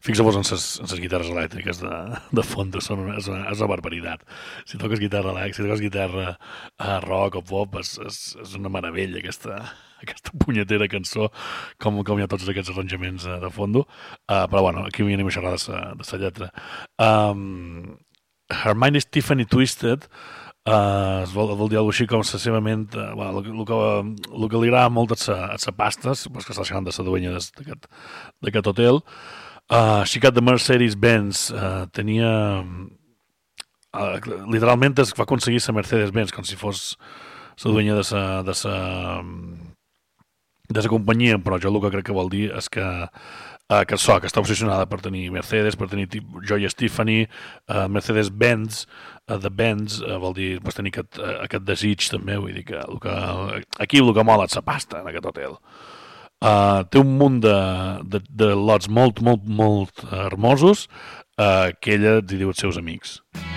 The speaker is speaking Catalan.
Fixa-vos en les guitarres elèctriques de fons, és una barbaritat. Si toques guitarra elèctrica, si toques guitarra rock o pop, és una meravella aquesta punyetera cançó, com hi ha tots aquests arranjaments de fondo. Però bueno, aquí m'hi anem a xerrar de sa lletra. Hermione Tiffany Twisted vol dir alguna així com la seva ment, bueno, el que li agrada molt és la pasta, suposo que està xerrant de la duenya d'aquest hotel. Xicat de Mercedes-Benz tenia... literalment es va aconseguir la Mercedes-Benz com si fos la duenya de la companyia, però jo el que crec que vol dir és que està obsessionada per tenir Mercedes, per tenir joies Tiffany, Mercedes-Benz, de Benz, vol dir pues, tenir aquest desig també, vull dir que aquí el que mola és la pasta en aquest hotel. Té un munt de lots molt hermosos que ella hi diu als seus amics.